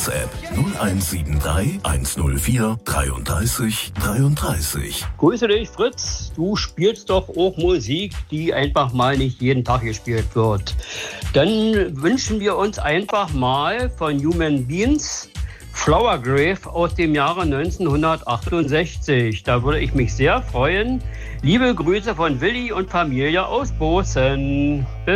WhatsApp 0173 104 33 33. Grüße dich, Fritz. Du spielst doch auch Musik, die einfach mal nicht jeden Tag gespielt wird. Dann wünschen wir uns einfach mal von Human Beings Flower Grave aus dem Jahre 1968. Da würde ich mich sehr freuen. Liebe Grüße von Willi und Familie aus Bozen. Bis